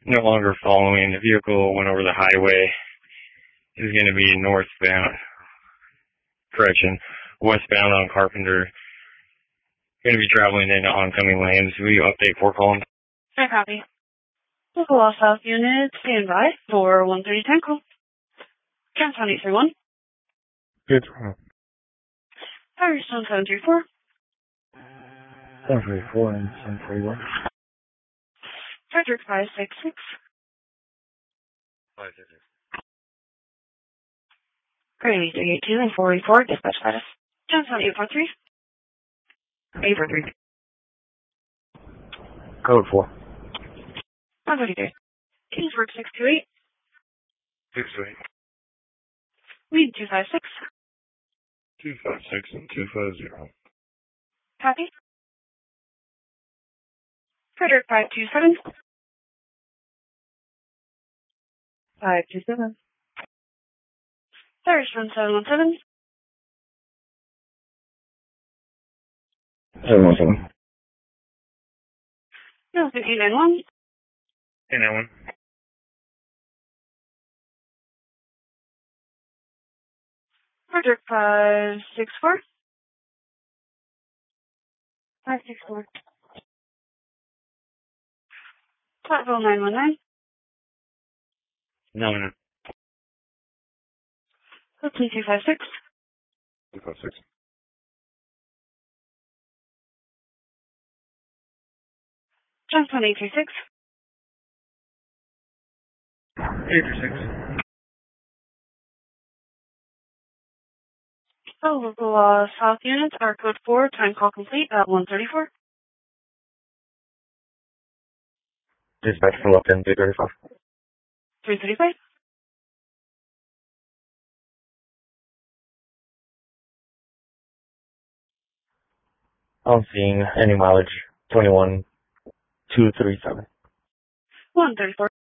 no longer following. The vehicle went over the highway. Is going to be westbound on Carpenter. Going to be traveling into oncoming lanes. Will you update 4 columns? I copy. Local Law South unit, stand by for 130 Tanko. Johnstown 831. Good. Firestone 734. 734 and 741. Frederick 566. 566. Gravy 382 and 484, dispatch status. Johnstown 843. 843. Code 4. 133. Kingsburg 628. 628. Lead 256. 256 and 250. Copy. Frederick 527. 527. Firestone 717. 717. Nelson 891. 891. Frederick 564. 564. Platteville 919. 919. Hudson 256. 256. Johnstown 836. 836. Oh, local South units are code 4, time call complete at 134. Dispatch from left end 335. 335. I'm seeing any mileage 21,237. 134.